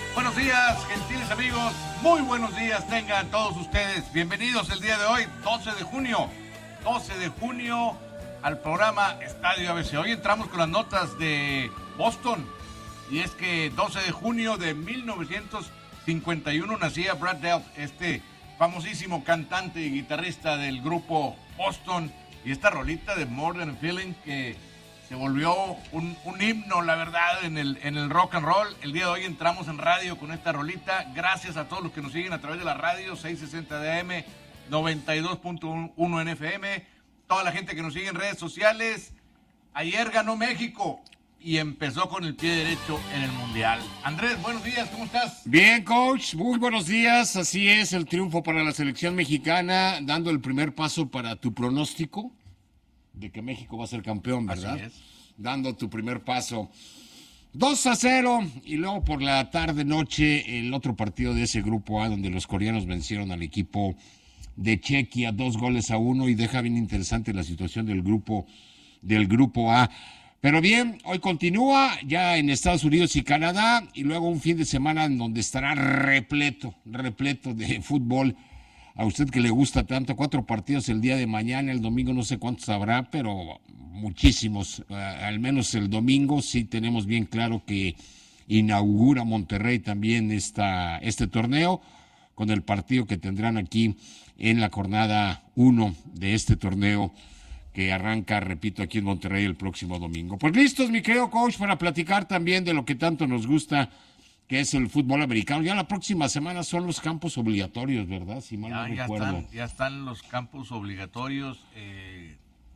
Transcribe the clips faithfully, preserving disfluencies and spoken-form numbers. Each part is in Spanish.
Buenos días, gentiles amigos, muy buenos días tengan todos ustedes. Bienvenidos el día de hoy, doce de junio, doce de junio, al programa Estadio A B C. Hoy entramos con las notas de Boston, y es que doce de junio de mil novecientos cincuenta y uno nacía Brad Delp, este famosísimo cantante y guitarrista del grupo Boston, y esta rolita de More Than a Feeling que se volvió un, un himno, la verdad, en el, en el rock and roll. El día de hoy entramos en radio con esta rolita. Gracias a todos los que nos siguen a través de la radio, seiscientos sesenta D M, noventa y dos punto uno en F M. Toda la gente que nos sigue en redes sociales. Ayer ganó México y empezó con el pie derecho en el Mundial. Andrés, buenos días, ¿cómo estás? Bien, coach, muy buenos días. Así es, el triunfo para la selección mexicana, dando el primer paso para tu pronóstico de que México va a ser campeón, ¿verdad? Así es. Dando tu primer paso. dos a cero, y luego por la tarde-noche el otro partido de ese grupo A, donde los coreanos vencieron al equipo de Chequia dos goles a uno, y deja bien interesante la situación del grupo, del grupo A. Pero bien, hoy continúa ya en Estados Unidos y Canadá, y luego un fin de semana en donde estará repleto, repleto de fútbol. A usted que le gusta tanto, cuatro partidos el día de mañana, el domingo no sé cuántos habrá, pero muchísimos. Uh, al menos el domingo sí tenemos bien claro que inaugura Monterrey también esta, este torneo, con el partido que tendrán aquí en la jornada uno de este torneo, que arranca, repito, aquí en Monterrey el próximo domingo. Pues listos, mi querido coach, para platicar también de lo que tanto nos gusta, que es el fútbol americano. Ya la próxima semana son los campos obligatorios, ¿verdad? Si mal Ya, no ya, recuerdo. están, ya están los campos obligatorios eh,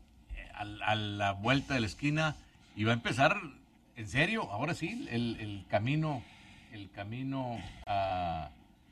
a, a la vuelta de la esquina, y va a empezar, en serio, ahora sí, el, el camino, el camino a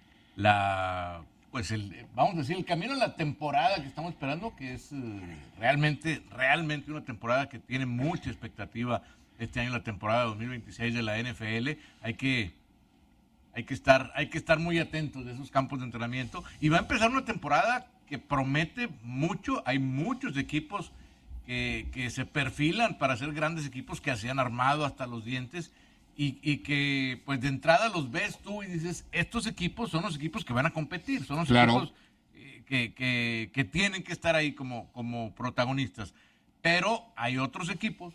la, pues el, vamos a decir, el camino a la temporada que estamos esperando, que es eh, realmente, realmente una temporada que tiene mucha expectativa este año, la temporada dos mil veintiséis de la N F L. Hay que Hay que estar, hay que estar muy atentos de esos campos de entrenamiento. Y va a empezar una temporada que promete mucho. Hay muchos equipos que, que se perfilan para ser grandes equipos, que se han armado hasta los dientes, y, y que pues de entrada los ves tú y dices, estos equipos son los equipos que van a competir, son los Claro. equipos eh, que, que, que tienen que estar ahí como, como protagonistas. Pero hay otros equipos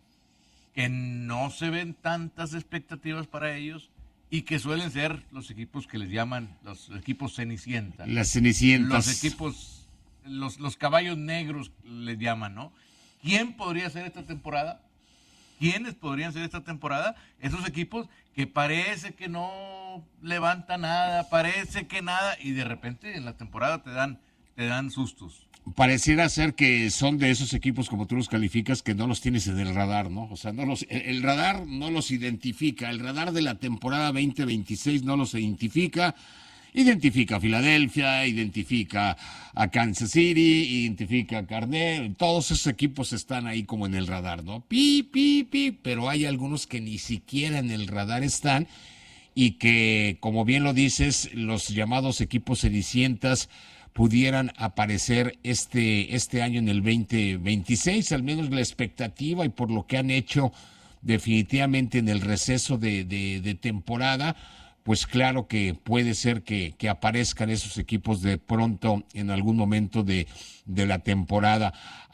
que no se ven tantas expectativas para ellos, y que suelen ser los equipos que les llaman los equipos cenicienta. Las cenicientas. Los equipos, los, los caballos negros les llaman, ¿no? ¿Quién podría ser esta temporada? ¿Quiénes podrían ser esta temporada? Esos equipos que parece que no levantan nada, parece que nada, y de repente en la temporada te dan, te dan sustos. Pareciera ser que son de esos equipos, como tú los calificas, que no los tienes en el radar, ¿no? O sea, no los, el radar no los identifica, el radar de la temporada veinte veintiséis no los identifica. Identifica a Filadelfia, identifica a Kansas City, identifica a Cardinals, todos esos equipos están ahí como en el radar, ¿no? Pi, pi, pi, pero hay algunos que ni siquiera en el radar están, y que, como bien lo dices, los llamados equipos cenicientas pudieran aparecer este, este año en el veinte veintiséis, al menos la expectativa, y por lo que han hecho definitivamente en el receso de, de, de temporada, pues claro que puede ser que, que aparezcan esos equipos de pronto en algún momento de, de la temporada.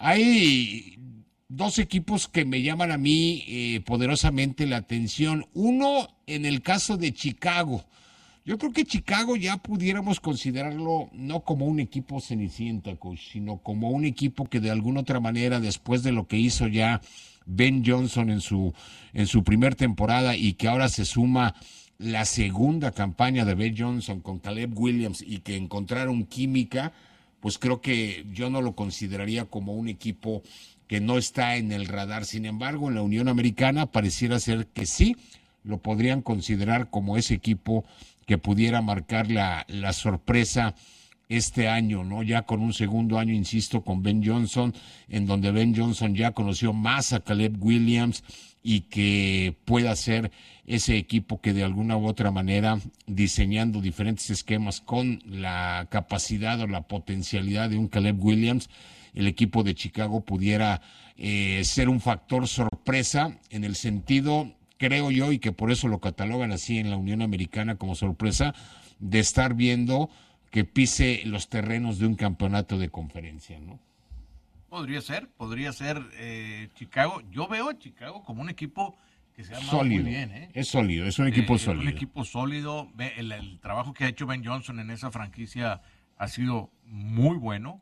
Hay dos equipos que me llaman a mí eh, poderosamente la atención. Uno, en el caso de Chicago. Yo creo que Chicago ya pudiéramos considerarlo no como un equipo cenicienta, coach, sino como un equipo que de alguna otra manera, después de lo que hizo ya Ben Johnson en su, en su primer temporada, y que ahora se suma la segunda campaña de Ben Johnson con Caleb Williams, y que encontraron química, pues creo que yo no lo consideraría como un equipo que no está en el radar. Sin embargo, en la Unión Americana pareciera ser que sí lo podrían considerar como ese equipo que pudiera marcar la, la sorpresa este año, ¿no? Ya con un segundo año, insisto, con Ben Johnson, en donde Ben Johnson ya conoció más a Caleb Williams, y que pueda ser ese equipo que de alguna u otra manera, diseñando diferentes esquemas con la capacidad o la potencialidad de un Caleb Williams, el equipo de Chicago pudiera eh, ser un factor sorpresa, en el sentido creo yo, y que por eso lo catalogan así en la Unión Americana como sorpresa, de estar viendo que pise los terrenos de un campeonato de conferencia, ¿no? Podría ser, podría ser eh, Chicago. Yo veo a Chicago como un equipo que se ha armado Sólido, muy bien, ¿eh? es sólido, es un equipo Eh, sólido. Un equipo sólido. Ve, El, el trabajo que ha hecho Ben Johnson en esa franquicia ha sido muy bueno.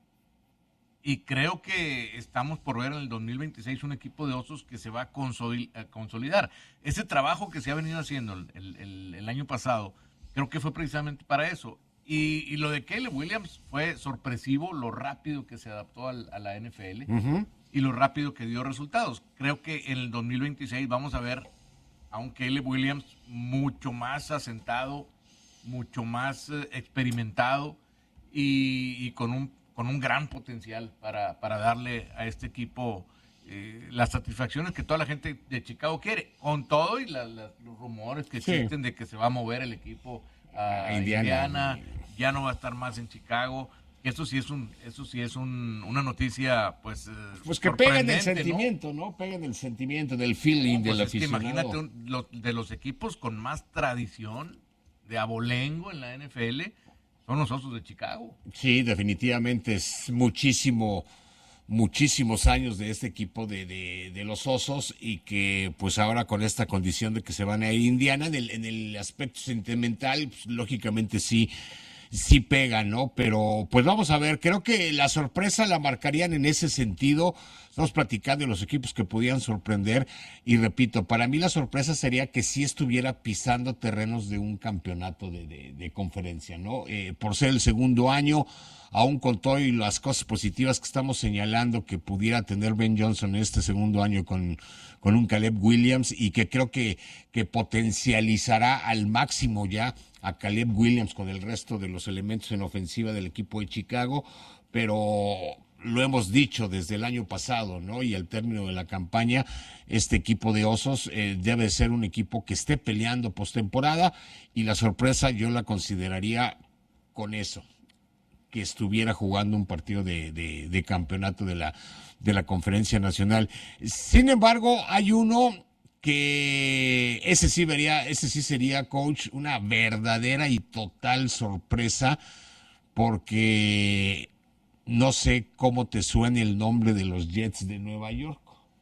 Y creo que estamos por ver en el dos mil veintiséis un equipo de Osos que se va a consoli- a consolidar. Ese trabajo que se ha venido haciendo el, el- el año pasado, creo que fue precisamente para eso. Y, y lo de Caleb Williams fue sorpresivo, lo rápido que se adaptó al- a la N F L Ujú. y lo rápido que dio resultados. Creo que en el dos mil veintiséis vamos a ver a un Caleb Williams mucho más asentado, mucho más eh, experimentado y, y con un con un gran potencial para, para darle a este equipo eh, las satisfacciones que toda la gente de Chicago quiere, con todo y la- la- los rumores que Sí. existen de que se va a mover el equipo a, A Indiana. Indiana, ya no va a estar más en Chicago. Eso sí es un, eso sí es un, una noticia, pues, eh, Pues que pega en el sorprendente, ¿no? sentimiento, ¿no? Pega en el sentimiento, del feeling No, pues del es que aficionado. imagínate un- lo- de los equipos con más tradición de abolengo en la N F L son los Osos de Chicago. Sí, definitivamente es muchísimo, muchísimos años de este equipo de, de, de los Osos y que pues ahora con esta condición de que se van a ir a Indiana, en el, en el aspecto sentimental, pues, lógicamente sí, sí pega, ¿no? Pero pues vamos a ver, creo que la sorpresa la marcarían en ese sentido. Estamos platicando de los equipos que podían sorprender y repito, para mí la sorpresa sería que sí estuviera pisando terrenos de un campeonato de, de, de conferencia, ¿no? Eh, por ser el segundo año, aún con todo y las cosas positivas que estamos señalando que pudiera tener Ben Johnson en este segundo año con, con un Caleb Williams y que creo que, que potencializará al máximo ya a Caleb Williams con el resto de los elementos en ofensiva del equipo de Chicago, pero lo hemos dicho desde el año pasado, ¿no? Y al término de la campaña, este equipo de Osos eh, debe ser un equipo que esté peleando postemporada y la sorpresa yo la consideraría con eso, que estuviera jugando un partido de, de, de campeonato de la, de la Conferencia Nacional. Sin embargo, hay uno que ese sí vería, ese sí sería, coach, una verdadera y total sorpresa, porque no sé cómo te suena el nombre de los Jets de Nueva York.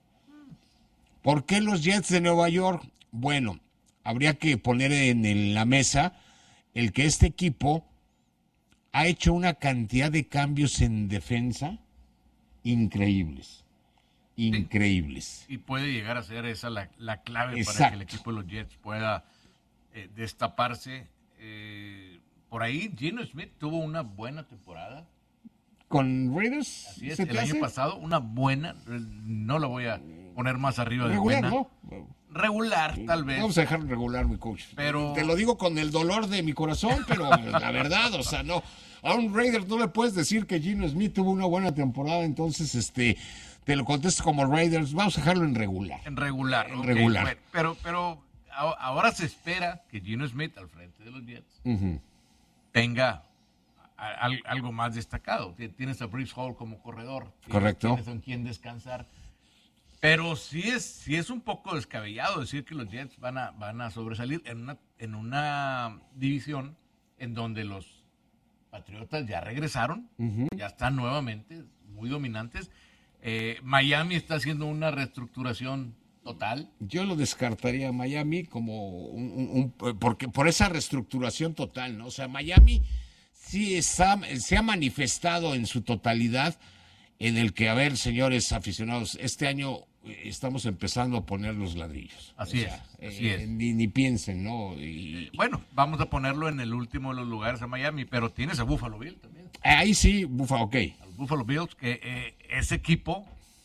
¿Por qué los Jets de Nueva York? Bueno, habría que poner en, en la mesa el que este equipo ha hecho una cantidad de cambios en defensa increíbles. Increíbles. Y puede llegar a ser esa la, la clave Exacto. para que el equipo de los Jets pueda eh, destaparse. Eh, por ahí Geno Smith tuvo una buena temporada. ¿Con Raiders? Así es, ¿se el te año hace? pasado una buena, eh, no la voy a poner más arriba de Regular, buena. ¿no? Regular, tal vez. Vamos a dejar regular, mi coach. Pero- Te lo digo con el dolor de mi corazón, pero la verdad, o sea, no. A un Raider no le puedes decir que Geno Smith tuvo una buena temporada, entonces este te lo contesto como Raiders. Vamos a dejarlo en regular. En regular. En ok, regular. bueno, pero, pero a- ahora se espera que Geno Smith al frente de los Jets Ujú. tenga a- al- algo más destacado. T- Tienes a Brees Hall como corredor. Tienes- Correcto. Tienes en quien descansar. Pero sí es, sí es un poco descabellado decir que los Jets van a, van a sobresalir en una, en una división en donde los Patriotas ya regresaron, ya están nuevamente muy dominantes. Eh, Miami está haciendo una reestructuración total. Yo lo descartaría a Miami como un, un- un- porque por esa reestructuración total, ¿no? O sea, Miami sí está, se ha manifestado en su totalidad en el que, a ver, señores aficionados, este año eh, estamos empezando a poner los ladrillos. Así O sea, es, así eh, es. Ni, ni piensen, ¿no? Y- Bueno, vamos a ponerlo en el último de los lugares a Miami, pero tienes a Buffalo Bills también. ahí sí, Bufa, ok. A los Buffalo Bills, que eh, ese equipo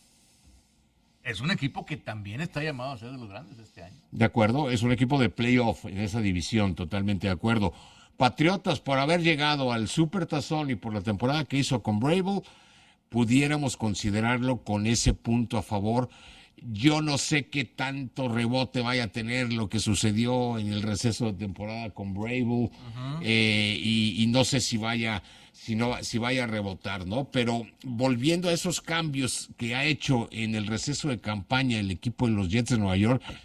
es un equipo que también está llamado a ser de los grandes este año. De acuerdo, es un equipo de playoff en esa división, totalmente de acuerdo. Patriotas, por haber llegado al Super Tazón y por la temporada que hizo con Vrabel, pudiéramos considerarlo con ese punto a favor. Yo no sé qué tanto rebote vaya a tener lo que sucedió en el receso de temporada con Vrabel, eh, y, y no sé si vaya, si no, si vaya a rebotar, ¿no? Pero volviendo a esos cambios que ha hecho en el receso de campaña el equipo de los Jets de Nueva York,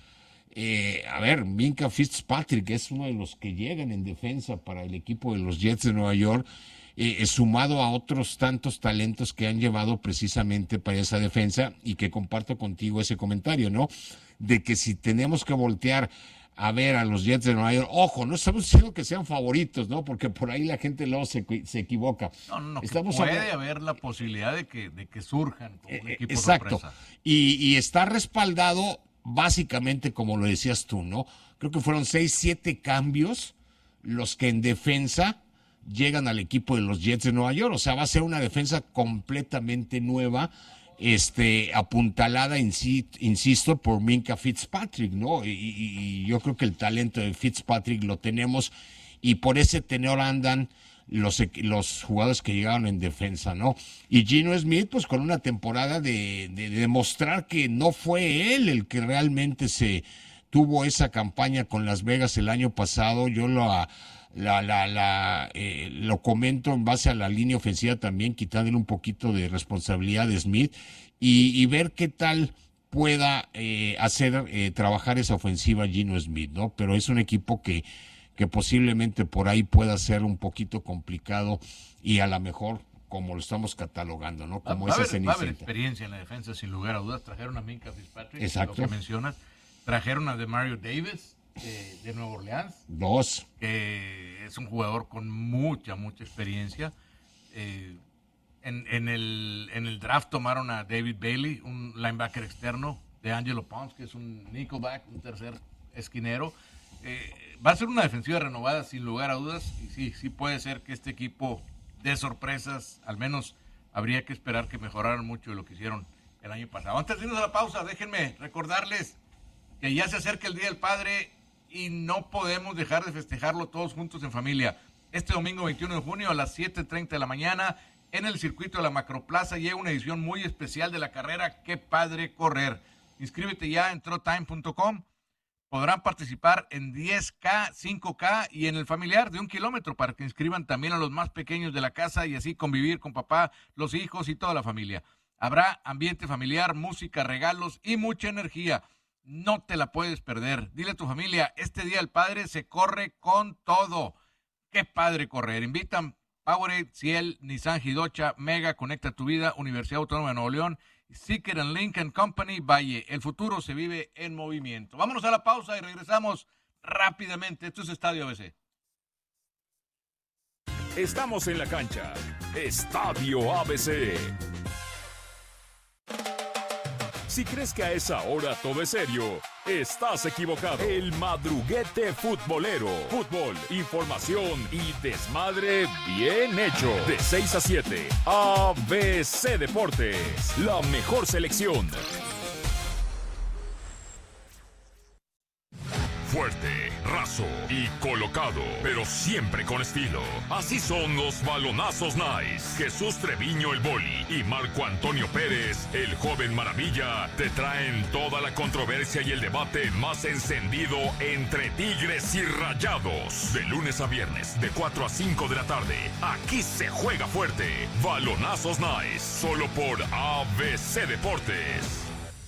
Eh, a ver, Minkah Fitzpatrick es uno de los que llegan en defensa para el equipo de los Jets de Nueva York, eh, sumado a otros tantos talentos que han llevado precisamente para esa defensa, y que comparto contigo ese comentario, ¿no? De que si tenemos que voltear a ver a los Jets de Nueva York, ojo, no estamos diciendo que sean favoritos, ¿no? Porque por ahí la gente luego se, se equivoca. No, no, no, estamos puede hablando... haber la posibilidad de que, de que surjan como un equipo Exacto. sorpresa. Y, y está respaldado básicamente, como lo decías tú, ¿no? Creo que fueron seis, siete cambios los que en defensa llegan al equipo de los Jets de Nueva York. O sea, va a ser una defensa completamente nueva, este, apuntalada, insisto, por Minkah Fitzpatrick, ¿no? Y, y, y yo creo que el talento de Fitzpatrick lo tenemos, y por ese tenor andan los, los jugadores que llegaron en defensa, ¿no? Y Geno Smith, pues con una temporada de, de, de demostrar que no fue él el que realmente se tuvo esa campaña con Las Vegas el año pasado. Yo lo, la, la, la, eh, lo comento en base a la línea ofensiva también, quitándole un poquito de responsabilidad de Smith, y, y ver qué tal pueda eh, hacer eh, trabajar esa ofensiva Geno Smith, ¿no? Pero es un equipo que que posiblemente por ahí pueda ser un poquito complicado, y a lo mejor como lo estamos catalogando, ¿no? Como va, esa va, a haber, va a haber cenicienta. experiencia en la defensa, sin lugar a dudas. Trajeron a Minkah Fitzpatrick, Exacto. lo que mencionas. Trajeron a Demario Davis, eh, de Nueva Orleans. Dos. Que es un jugador con mucha, mucha experiencia. Eh, en, en, el, en el draft tomaron a David Bailey, un linebacker externo, de Angelo Pons, que es un nickelback, un tercer esquinero. Eh, va a ser una defensiva renovada, sin lugar a dudas, y sí, sí puede ser que este equipo dé sorpresas. Al menos habría que esperar que mejoraran mucho de lo que hicieron el año pasado. Antes de irnos a la pausa, déjenme recordarles que ya se acerca el Día del Padre y no podemos dejar de festejarlo todos juntos en familia. Este domingo veintiuno de junio a las siete treinta de la mañana, en el circuito de la Macroplaza, llega una edición muy especial de la carrera Qué Padre Correr. Inscríbete ya en trotime punto com. Podrán participar en diez K, cinco K y en el familiar de un kilómetro, para que inscriban también a los más pequeños de la casa y así convivir con papá, los hijos y toda la familia. Habrá ambiente familiar, música, regalos y mucha energía. No te la puedes perder. Dile a tu familia, este Día del Padre se corre con todo. Qué padre correr. Invitan Powerade, Ciel, Nissan Hidocha, Mega, Conecta tu Vida, Universidad Autónoma de Nuevo León, Seeker and Lincoln Company, Valle. El futuro se vive en movimiento. Vámonos a la pausa y regresamos rápidamente. Esto es Estadio A B C. Estamos en la cancha. Estadio A B C. Si crees que a esa hora todo es serio, estás equivocado. El madruguete futbolero. Fútbol, información y desmadre bien hecho. De seis a siete, A B C Deportes. La mejor selección. Fuerte, raso y colocado, pero siempre con estilo. Así son los balonazos nice. Jesús Treviño el Boli y Marco Antonio Pérez, el joven maravilla, te traen toda la controversia y el debate más encendido entre Tigres y Rayados. De lunes a viernes, de cuatro a cinco de la tarde, aquí se juega fuerte. Balonazos nice, solo por A B C Deportes.